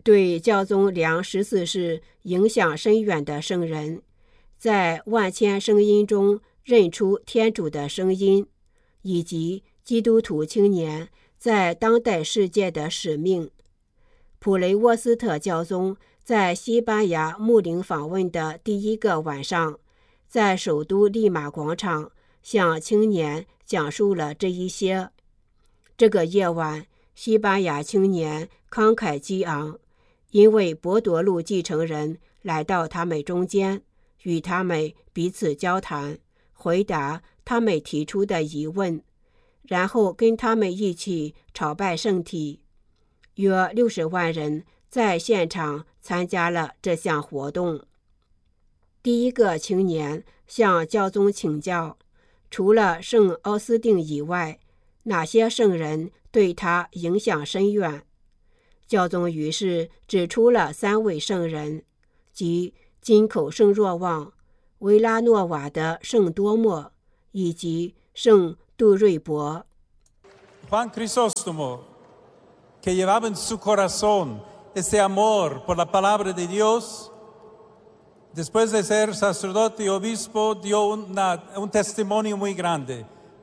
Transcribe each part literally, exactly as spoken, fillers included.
对教宗良十四世影响深远的圣人，在万千声音中认出天主的声音，以及基督徒青年在当代世界的使命。普雷沃斯特教宗在西班牙牧灵访问的第一个晚上，在首都利马广场向青年讲述了这一些。这个夜晚，西班牙青年慷慨激昂，因为博多禄继承人来到他们中间，与他们彼此交谈，回答他们提出的疑问，然后跟他们一起朝拜圣体。约六十万人在现场参加了这项活动。第一个青年向教宗请教，除了圣奥斯定以外，哪些圣人对他影响深远？教宗于是指出了三位圣人，即金口圣若望、维拉诺瓦的圣多默以及圣杜瑞伯。 Juan Crisóstomo, que llevaba en su corazón ese amor por la palabra de Dios, después de ser sacerdote y obispo, dio una, un testimonio muy grande,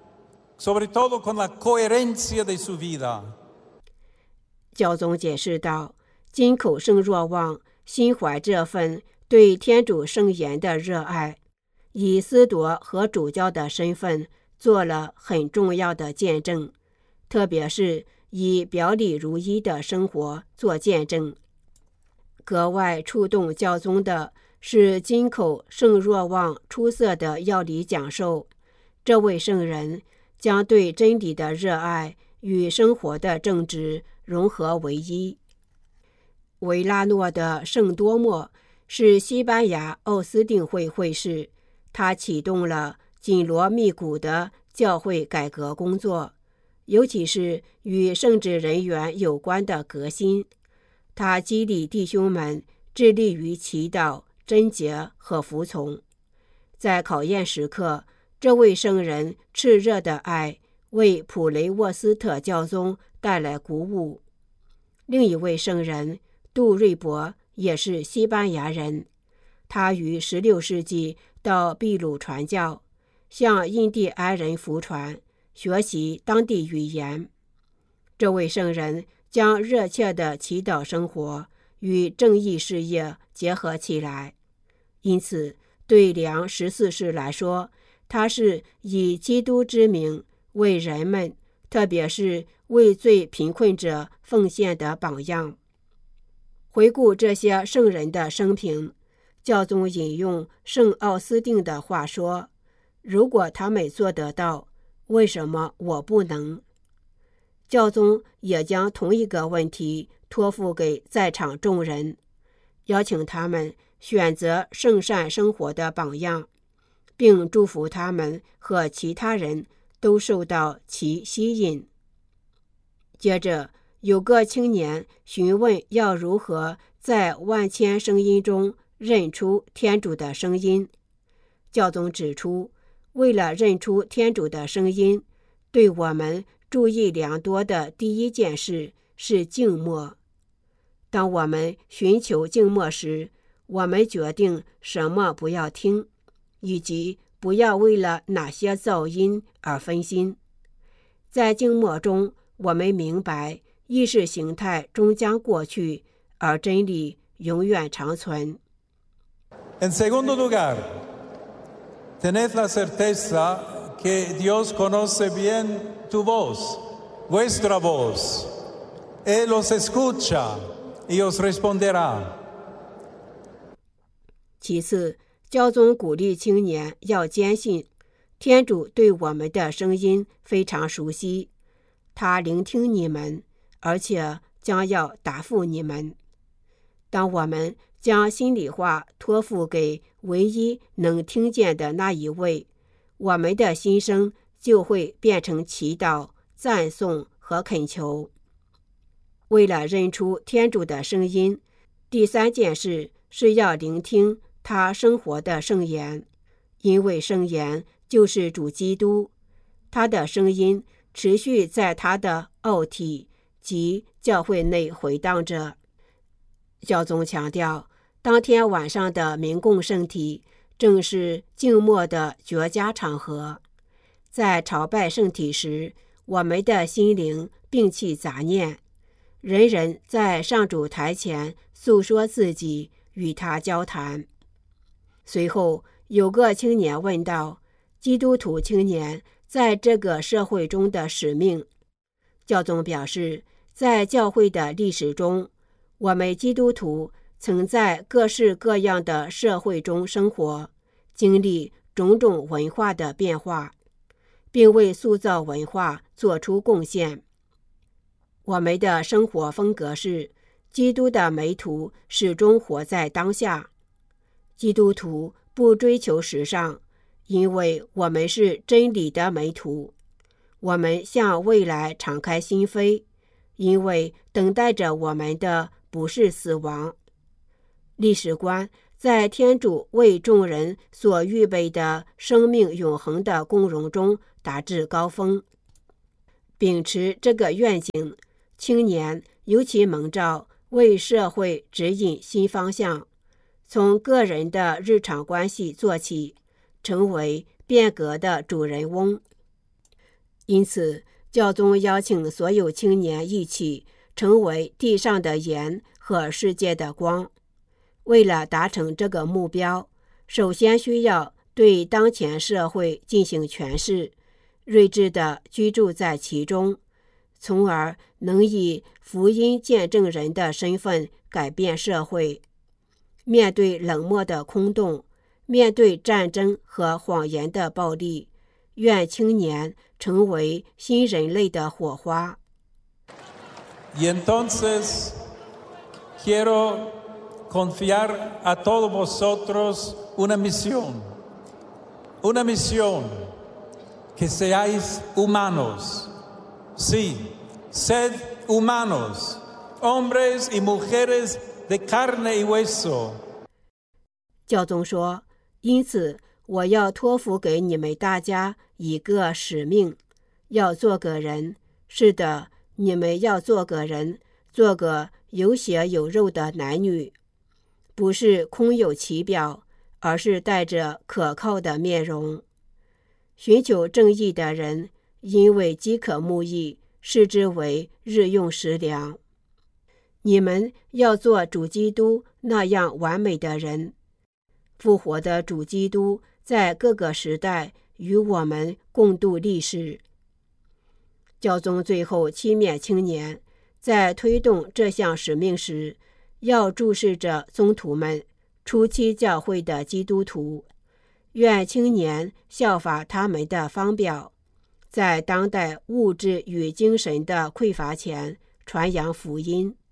sobre todo con la coherencia de su vida. 教宗解释道，金口圣若望心怀这份对天主圣言的热爱，以司铎和主教的身份做了很重要的见证，特别是以表里如一的生活做见证。格外触动教宗的是金口圣若望出色的要理讲授。这位圣人将对真理的热爱与生活的正直融合为一。维拉诺的圣多默是西班牙奥斯定会会士，他启动了紧锣密鼓的教会改革工作，尤其是与圣职人员有关的革新。他激励弟兄们致力于祈祷、贞洁和服从。在考验时刻，这位圣人炽热的爱为普雷沃斯特教宗带来鼓舞。另一位圣人杜瑞伯也是西班牙人，他于十六世纪到秘鲁传教，向印第安人服传，学习当地语言。这位圣人将热切的祈祷生活与正义事业结合起来，因此对良十四世来说，他是以基督之名为人们，特别是为最贫困者奉献的榜样。回顾这些圣人的生平，教宗引用圣奥斯定的话说，如果他们做得到，为什么我不能？教宗也将同一个问题托付给在场众人，邀请他们选择圣善生活的榜样，并祝福他们和其他人都受到其吸引。接着，有个青年询问要如何在万千声音中认出天主的声音。教宗指出，为了认出天主的声音，对我们注意良多的第一件事是静默。当我们寻求静默时，我们决定什么不要听，以及不要为了哪些噪音而分心。在静默中，我们明白意识形态终将过去，而真理永远长存。 En segundo lugar, tened la certeza que Dios conoce bien tu voz, vuestra voz. Él os escucha y os responderá. 其次，教宗鼓励青年要坚信，天主对我们的声音非常熟悉，他聆听你们，而且将要答复你们。当我们将心里话托付给唯一能听见的那一位，我们的心声就会变成祈祷、赞颂和恳求。为了认出天主的声音，第三件事是要聆听他生活的圣言，因为圣言就是主基督，他的声音持续在他的奥体及教会内回荡着。 教宗强调，当天晚上的明供圣体正是静默的绝佳场合。在朝拜圣体时，我们的心灵摒弃杂念，人人在上主台前诉说自己，与他交谈。随后有个青年问道，基督徒青年在这个社会中的使命。教宗表示，在教会的历史中，我们基督徒曾在各式各样的社会中生活，经历种种文化的变化，并为塑造文化做出贡献。我们的生活风格是，基督的门徒始终活在当下。基督徒不追求时尚，因为我们是真理的门徒。我们向未来敞开心扉，因为等待着我们的不是死亡。历史观在天主为众人所预备的生命永恒的共荣中达至高峰。秉持这个愿景，青年尤其蒙召为社会指引新方向，从个人的日常关系做起，成为变革的主人翁。因此，教宗邀请所有青年一起成为地上的盐和世界的光。为了达成这个目标，首先需要对当前社会进行诠释，睿智地居住在其中，从而能以福音见证人的身份改变社会。面对冷漠的空洞，面对战争和谎言的暴力，愿青年成为新人类的火花。 Y entonces quiero confiar a todos vosotros una misión, una misión, que seáis humanos. Sí, sed humanos, hombres y mujeres de carne y hueso. 教宗说，因此我要托付给你们大家一个使命，要做个人。是的，你们要做个人，做个有血有肉的男女，不是空有其表，而是带着可靠的面容。寻求正义的人，因为饥渴慕义，视之为日用食粮。你们要做主基督那样完美的人。复活的主基督在各个时代与我们共度历史。教宗最后期勉青年，在推动这项使命时，要注视着宗徒们，初期教会的基督徒。愿青年效法他们的方表，在当代物质与精神的匮乏前传扬福音。